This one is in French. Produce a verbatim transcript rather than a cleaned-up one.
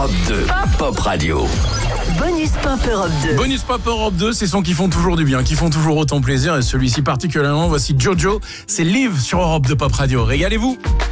Europe deux, Pop Radio. Bonus Pop Europe deux. Bonus Pop Europe deux, c'est sons qui font toujours du bien, qui font toujours autant plaisir. Et celui-ci particulièrement, voici Jojo, c'est Live sur Europe deux Pop Radio. Régalez-vous.